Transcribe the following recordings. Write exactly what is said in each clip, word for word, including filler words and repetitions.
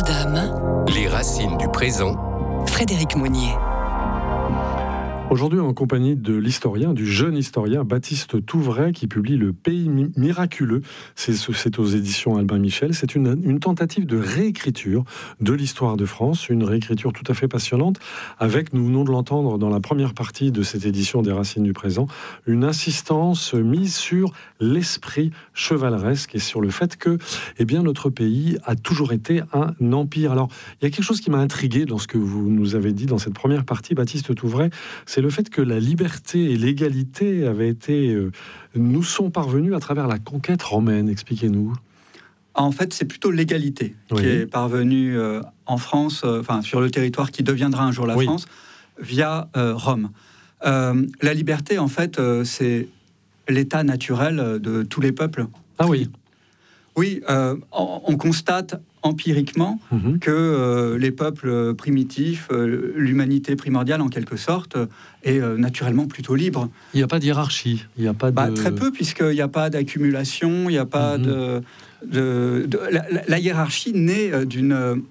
Histoire d'âme. Les racines du présent. Frédéric Monnier. Aujourd'hui, en compagnie de l'historien, du jeune historien Baptiste Touvray, qui publie Le Pays miraculeux. C'est, c'est aux éditions Albin Michel. C'est une, une tentative de réécriture de l'histoire de France, une réécriture tout à fait passionnante, avec, nous venons de l'entendre dans la première partie de cette édition des Racines du présent, une insistance mise sur l'esprit chevaleresque et sur le fait que, eh bien, notre pays a toujours été un empire. Alors, il y a quelque chose qui m'a intrigué dans ce que vous nous avez dit dans cette première partie, Baptiste Touvray, c'est le fait que la liberté et l'égalité avaient été, euh, nous sont parvenus à travers la conquête romaine. Expliquez-nous. En fait, c'est plutôt l'égalité oui. qui est parvenue euh, en France, euh, enfin sur le territoire qui deviendra un jour la oui. France, via euh, Rome. Euh, la liberté, en fait, euh, c'est l'état naturel de tous les peuples. Ah oui. Oui, euh, on, on constate empiriquement mmh. que euh, les peuples primitifs, euh, l'humanité primordiale en quelque sorte, est euh, naturellement plutôt libre. Il n'y a pas de hiérarchie, il n'y a pas de... Bah, très peu, puisqu'il n'y a pas d'accumulation, il n'y a pas mmh. de... de, de la, la, la hiérarchie naît d'une...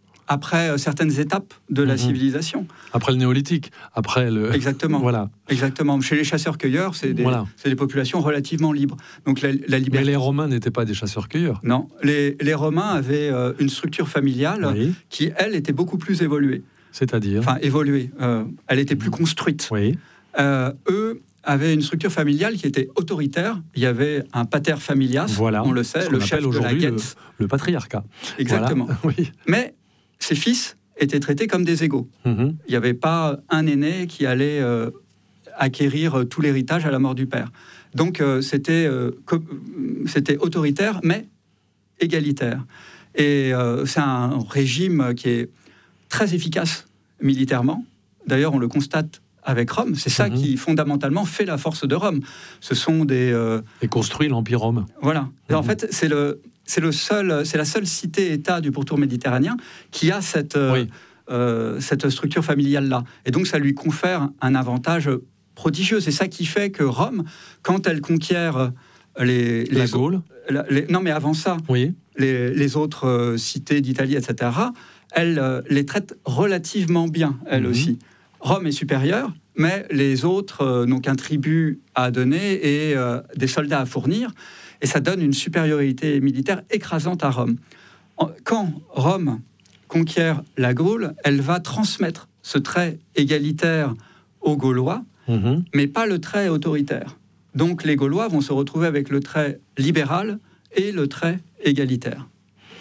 après certaines étapes de la mmh. civilisation. Après le néolithique, après le... Exactement. Voilà. Exactement. Chez les chasseurs-cueilleurs, c'est des, voilà. c'est des populations relativement libres. Donc la, la liberté... Mais les Romains n'étaient pas des chasseurs-cueilleurs. Non. Les, les Romains avaient euh, une structure familiale oui. qui, elle, était beaucoup plus évoluée. C'est-à-dire ? Enfin, évoluée. Euh, elle était plus construite. Oui. Euh, eux avaient une structure familiale qui était autoritaire. Il y avait un pater familias, voilà. on le sait, Ce le chef de la guette. Le, le patriarcat. Exactement. Voilà. Oui. Mais ses fils étaient traités comme des égaux. Mm-hmm. Il n'y avait pas un aîné qui allait euh, acquérir tout l'héritage à la mort du père. Donc euh, c'était, euh, co- c'était autoritaire, mais égalitaire. Et euh, c'est un régime qui est très efficace militairement. D'ailleurs, on le constate avec Rome. C'est ça mm-hmm. qui, fondamentalement, fait la force de Rome. Ce sont des... Euh... Et construit l'Empire Rome. Voilà. Mm-hmm. En fait, c'est le... C'est, le seul, c'est la seule cité-État du pourtour méditerranéen qui a cette, oui. euh, cette structure familiale-là. Et donc, ça lui confère un avantage prodigieux. C'est ça qui fait que Rome, quand elle conquiert les... les la Gaule les, les, Non, mais avant ça, oui. les, les autres euh, cités d'Italie, et cetera, elle euh, les traite relativement bien, elle mm-hmm. aussi. Rome est supérieure, mais les autres euh, n'ont qu'un tribut à donner et euh, des soldats à fournir. Et ça donne une supériorité militaire écrasante à Rome. Quand Rome conquiert la Gaule, elle va transmettre ce trait égalitaire aux Gaulois, mmh. mais pas le trait autoritaire. Donc les Gaulois vont se retrouver avec le trait libéral et le trait égalitaire.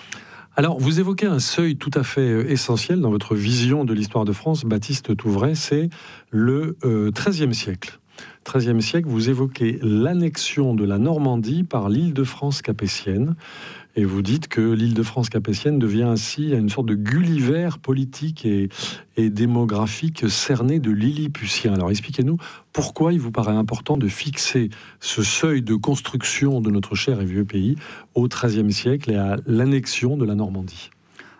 Alors, vous évoquez un seuil tout à fait essentiel dans votre vision de l'histoire de France, Baptiste Touvray, c'est le euh, treizième siècle. treizième siècle, vous évoquez l'annexion de la Normandie par l'Île-de-France capétienne, et vous dites que l'Île-de-France capétienne devient ainsi une sorte de Gulliver politique et, et démographique cerné de Lilliputien. Alors expliquez-nous pourquoi il vous paraît important de fixer ce seuil de construction de notre cher et vieux pays au treizième siècle et à l'annexion de la Normandie.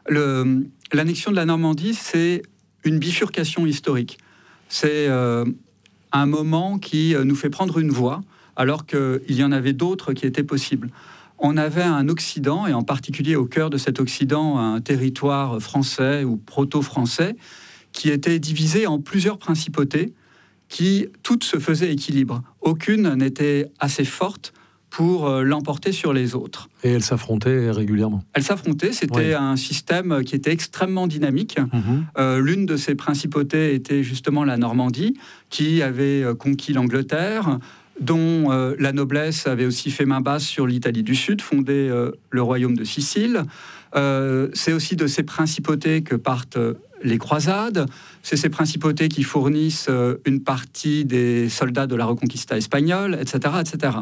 Le, l'annexion de la Normandie, c'est une bifurcation historique. C'est... Euh, un moment qui nous fait prendre une voie, alors qu'il y en avait d'autres qui étaient possibles. On avait un Occident, et en particulier au cœur de cet Occident, un territoire français ou proto-français, qui était divisé en plusieurs principautés, qui toutes se faisaient équilibre. Aucune n'était assez forte pour l'emporter sur les autres. Et elles s'affrontaient régulièrement. Elles s'affrontaient, c'était oui. un système qui était extrêmement dynamique. Mmh. Euh, l'une de ces principautés était justement la Normandie, qui avait conquis l'Angleterre, dont euh, la noblesse avait aussi fait main basse sur l'Italie du Sud, fondé euh, le royaume de Sicile. Euh, c'est aussi de ces principautés que partent les croisades. C'est ces principautés qui fournissent euh, une partie des soldats de la Reconquista espagnole, et cetera, et cetera.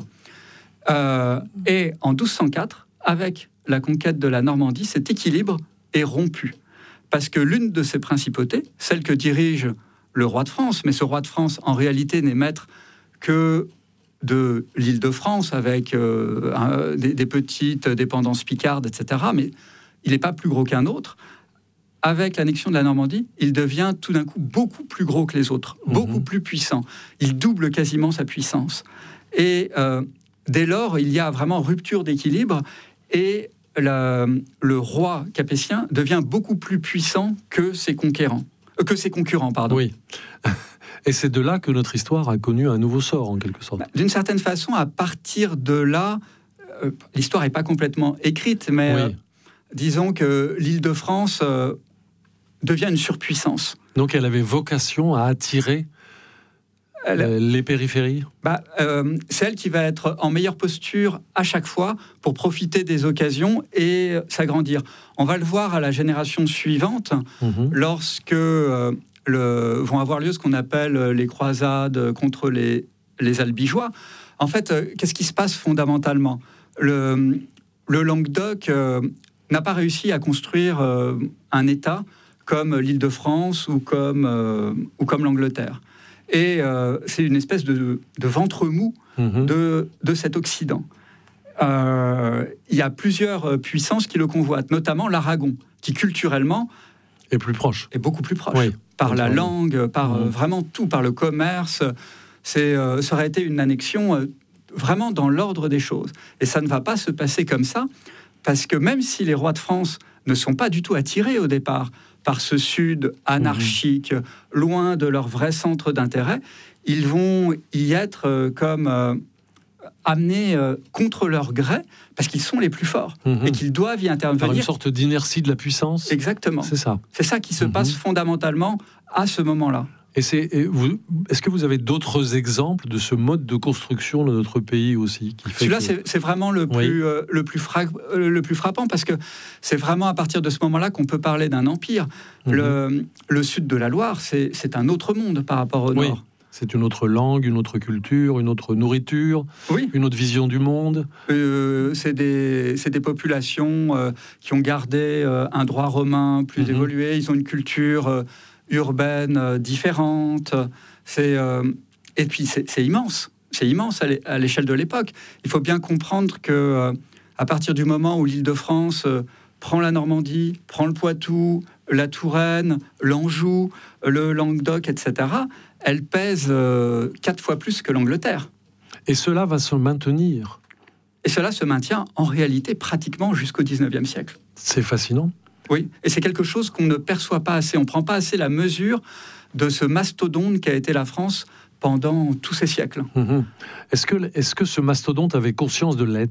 Euh, et en douze cent quatre, avec la conquête de la Normandie, cet équilibre est rompu. Parce que l'une de ces principautés, celle que dirige le roi de France, mais ce roi de France, en réalité, n'est maître que de l'Île-de-France, avec euh, un, des, des petites dépendances picardes, et cetera, mais il n'est pas plus gros qu'un autre. Avec l'annexion de la Normandie, il devient tout d'un coup beaucoup plus gros que les autres, mmh. beaucoup plus puissant. Il double quasiment sa puissance. Et... Euh, Dès lors, il y a vraiment rupture d'équilibre et la, le roi capétien devient beaucoup plus puissant que ses conquérants, euh, que ses concurrents, pardon. Oui. Et c'est de là que notre histoire a connu un nouveau sort, en quelque sorte. D'une certaine façon, à partir de là, euh, l'histoire n'est pas complètement écrite, mais oui. euh, disons que l'Île-de-France euh, devient une surpuissance. Donc elle avait vocation à attirer elle, euh, les périphéries bah, euh, C'est elle qui va être en meilleure posture à chaque fois pour profiter des occasions et s'agrandir. On va le voir à la génération suivante, mmh. lorsque euh, le, vont avoir lieu ce qu'on appelle les croisades contre les, les Albigeois. En fait, euh, qu'est-ce qui se passe fondamentalement ? Le, le Languedoc euh, n'a pas réussi à construire euh, un État comme l'Île-de-France ou comme, euh, ou comme l'Angleterre. Et euh, c'est une espèce de, de ventre mou mmh. de, de cet Occident. Euh, il y a plusieurs puissances qui le convoitent, notamment l'Aragon, qui culturellement est plus proche. Est beaucoup plus proche. Oui, par la oui. langue, par mmh. euh, vraiment tout, par le commerce. C'est, euh, ça aurait été une annexion euh, vraiment dans l'ordre des choses. Et ça ne va pas se passer comme ça, parce que même si les rois de France ne sont pas du tout attirés au départ par ce sud anarchique, mmh. loin de leur vrai centre d'intérêt, ils vont y être euh, comme euh, amenés euh, contre leur gré, parce qu'ils sont les plus forts, mmh. et qu'ils doivent y intervenir. Par une sorte d'inertie de la puissance. Exactement. C'est ça. C'est ça qui se mmh. passe fondamentalement à ce moment-là. Et c'est, et vous, est-ce que vous avez d'autres exemples de ce mode de construction de notre pays aussi qui fait Celui-là, que... c'est, c'est vraiment le plus, oui. euh, le, plus fra- euh, le plus frappant, parce que c'est vraiment à partir de ce moment-là qu'on peut parler d'un empire. Mmh. Le, le sud de la Loire, c'est, c'est un autre monde par rapport au oui. nord. C'est une autre langue, une autre culture, une autre nourriture, oui. une autre vision du monde. Euh, c'est, des, c'est des populations euh, qui ont gardé euh, un droit romain plus mmh. évolué. Ils ont une culture... Euh, urbaine euh, différente, c'est euh, et puis c'est, c'est immense, c'est immense à l'échelle de l'époque. Il faut bien comprendre que euh, à partir du moment où l'Île-de-France euh, prend la Normandie, prend le Poitou, la Touraine, l'Anjou, le Languedoc, et cetera, elle pèse euh, quatre fois plus que l'Angleterre. Et cela va se maintenir. Et cela se maintient en réalité pratiquement jusqu'au dix-neuvième siècle. C'est fascinant. Oui, et c'est quelque chose qu'on ne perçoit pas assez. On ne prend pas assez la mesure de ce mastodonte qu'a été la France pendant tous ces siècles. Mmh. Est-ce que, est-ce que ce mastodonte avait conscience de l'être ?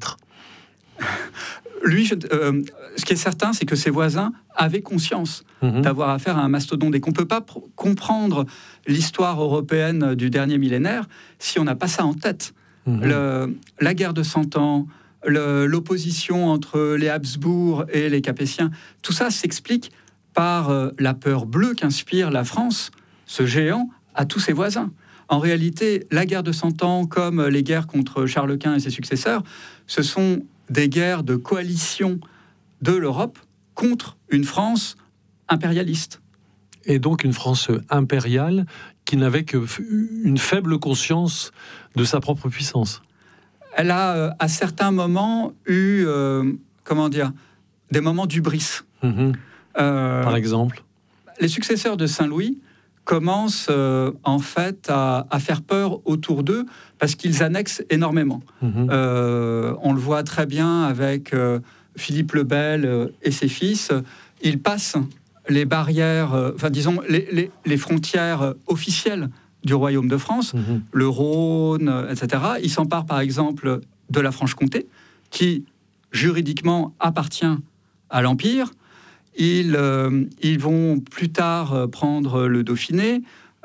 Lui, je, euh, ce qui est certain, c'est que ses voisins avaient conscience mmh. d'avoir affaire à un mastodonte et qu'on ne peut pas pr- comprendre l'histoire européenne du dernier millénaire si on n'a pas ça en tête. Mmh. Le, la guerre de Cent Ans, Le, l'opposition entre les Habsbourg et les Capétiens, tout ça s'explique par euh, la peur bleue qu'inspire la France, ce géant, à tous ses voisins. En réalité, la guerre de Cent Ans, comme les guerres contre Charles Quint et ses successeurs, ce sont des guerres de coalition de l'Europe contre une France impérialiste. Et donc une France impériale qui n'avait qu'une faible conscience de sa propre puissance. Elle a, euh, à certains moments, eu, euh, comment dire, des moments d'hubris. Mmh. Euh, Par exemple ? Les successeurs de Saint-Louis commencent, euh, en fait, à, à faire peur autour d'eux parce qu'ils annexent énormément. Mmh. Euh, on le voit très bien avec euh, Philippe le Bel euh, et ses fils. Ils passent les barrières, euh, enfin, disons, les, les, les frontières officielles du royaume de France, mmh. le Rhône, et cetera. Ils s'emparent par exemple de la Franche-Comté, qui juridiquement appartient à l'Empire. Ils, euh, ils vont plus tard prendre le Dauphiné.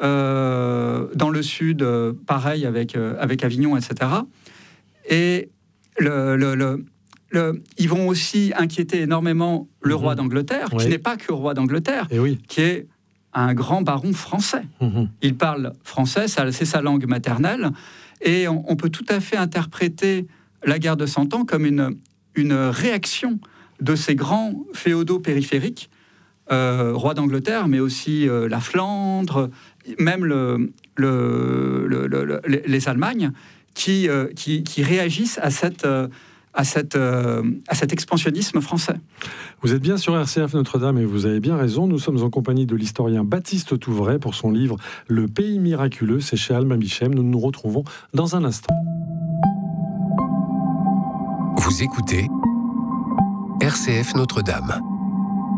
Euh, dans le sud, euh, pareil avec, euh, avec Avignon, et cetera. Et le, le, le, le, ils vont aussi inquiéter énormément le mmh. roi d'Angleterre, oui. qui n'est pas que roi d'Angleterre, et oui. qui est un grand baron français. Mmh. Il parle français, c'est sa langue maternelle, et on, on peut tout à fait interpréter la guerre de Cent Ans comme une, une réaction de ces grands féodaux périphériques, euh, rois d'Angleterre, mais aussi euh, la Flandre, même le, le, le, le, le, les Allemagnes, qui, euh, qui, qui réagissent à cette... Euh, À, cette, euh, à cet expansionnisme français. Vous êtes bien sur R C F Notre-Dame et vous avez bien raison. Nous sommes en compagnie de l'historien Baptiste Touvray pour son livre « Le pays miraculeux ». C'est chez Albin Bichem. Nous nous retrouvons dans un instant. Vous écoutez R C F Notre-Dame.